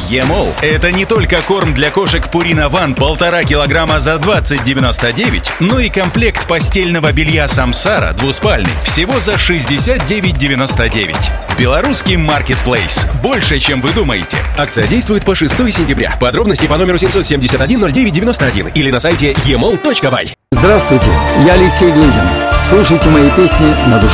Емол – это не только корм для кошек Purina One 1,5 килограмма за 20,99, но и комплект постельного белья Самсара двуспальный всего за 69,99. Белорусский маркетплейс. Больше, чем вы думаете. Акция действует по 6 сентября. Подробности по номеру 771-09-91 или на сайте emol.by. Здравствуйте, я Алексей Глызин. Слушайте мои песни на душе.